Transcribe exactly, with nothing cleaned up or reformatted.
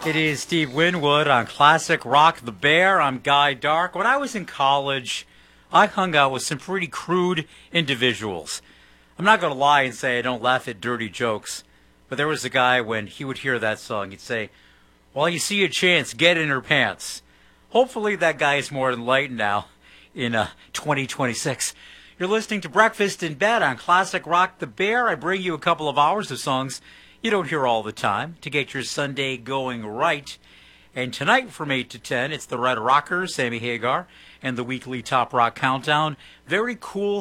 It is Steve Winwood on Classic Rock the Bear. I'm Guy Dark. When I was in college, I hung out with some pretty crude individuals. I'm not going to lie and say I don't laugh at dirty jokes, but there was a guy, when he would hear that song, he'd say, "Well, you see a chance, get in her pants." Hopefully that guy is more enlightened now in uh, twenty twenty-six. You're listening to Breakfast in Bed on Classic Rock the Bear. I bring you a couple of hours of songs you don't hear all the time to get your Sunday going right. And tonight from eight to ten, it's the Red Rockers, Sammy Hagar, and the weekly Top Rock Countdown. Very cool